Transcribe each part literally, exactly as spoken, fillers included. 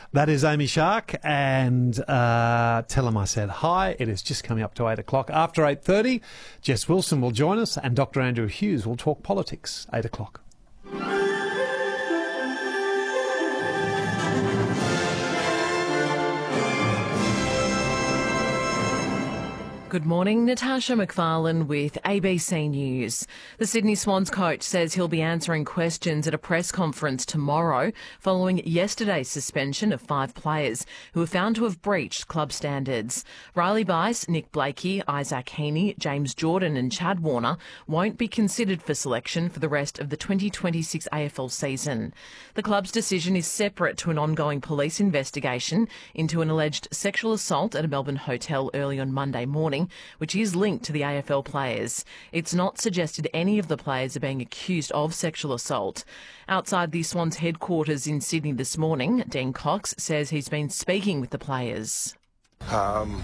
That is Amy Shark, and uh, tell him I said hi. It is just coming up to eight o'clock. After eight thirty, Jess Wilson will join us, and Doctor Andrew Hughes will talk politics. eight o'clock. Good morning, Natasha McFarlane with A B C News. The Sydney Swans coach says he'll be answering questions at a press conference tomorrow following yesterday's suspension of five players who were found to have breached club standards. Riley Bice, Nick Blakey, Isaac Heaney, James Jordan and Chad Warner won't be considered for selection for the rest of the twenty twenty-six A F L season. The club's decision is separate to an ongoing police investigation into an alleged sexual assault at a Melbourne hotel early on Monday morning, which is linked to the A F L players. It's not suggested any of the players are being accused of sexual assault. Outside the Swans headquarters in Sydney this morning, Dean Cox says he's been speaking with the players. Um,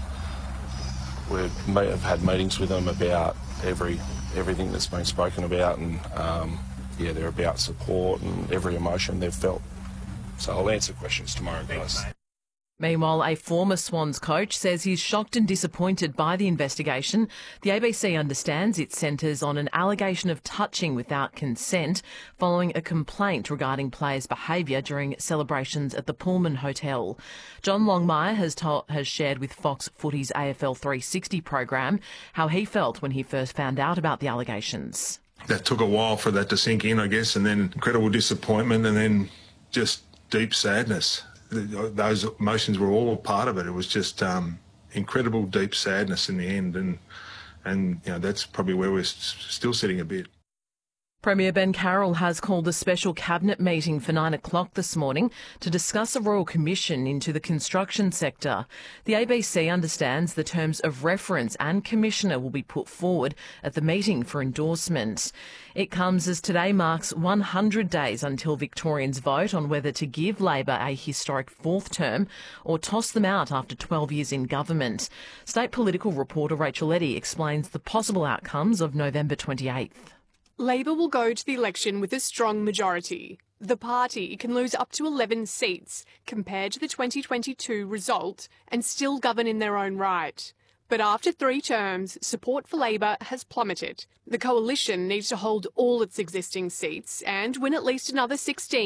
we may have had meetings with them about every everything that's been spoken about, and um, yeah, they're about support and every emotion they've felt. So I'll answer questions tomorrow, guys. Meanwhile, a former Swans coach says he's shocked and disappointed by the investigation. The A B C understands it centres on an allegation of touching without consent following a complaint regarding players' behaviour during celebrations at the Pullman Hotel. John Longmire has, told, has shared with Fox Footy's A F L three sixty program how he felt when he first found out about the allegations. That took a while for that to sink in, I guess, and then incredible disappointment and then just deep sadness. Those emotions were all part of it. It was just um, incredible, deep sadness in the end, and and you know that's probably where we're s- still sitting a bit. Premier Ben Carroll has called a special cabinet meeting for nine o'clock this morning to discuss a royal commission into the construction sector. The A B C understands the terms of reference and commissioner will be put forward at the meeting for endorsement. It comes as today marks one hundred days until Victorians vote on whether to give Labor a historic fourth term or toss them out after twelve years in government. State political reporter Rachel Eddy explains the possible outcomes of November twenty-eighth. Labor will go to the election with a strong majority. The party can lose up to eleven seats compared to the twenty twenty-two result and still govern in their own right. But after three terms, support for Labor has plummeted. The coalition needs to hold all its existing seats and win at least another sixteen